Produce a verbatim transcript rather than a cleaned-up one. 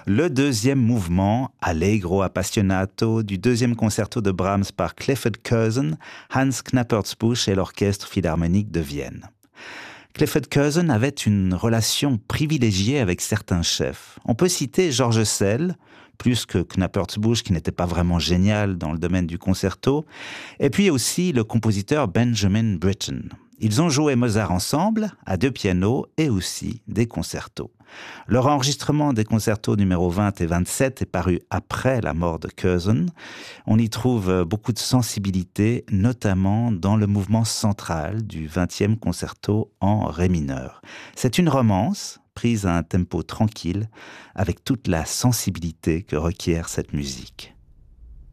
Le deuxième mouvement, Allegro appassionato, du deuxième concerto de Brahms par Clifford Curzon, Hans Knappertsbusch et l'Orchestre philharmonique de Vienne. Clifford Curzon avait une relation privilégiée avec certains chefs. On peut citer George Szell, plus que Knappertsbusch, qui n'était pas vraiment génial dans le domaine du concerto, et puis aussi le compositeur Benjamin Britten. Ils ont joué Mozart ensemble, à deux pianos et aussi des concertos. Leur enregistrement des concertos numéro vingt et vingt-sept est paru après la mort de Curzon. On y trouve beaucoup de sensibilité, notamment dans le mouvement central du vingtième concerto en ré mineur. C'est une romance prise à un tempo tranquille, avec toute la sensibilité que requiert cette musique.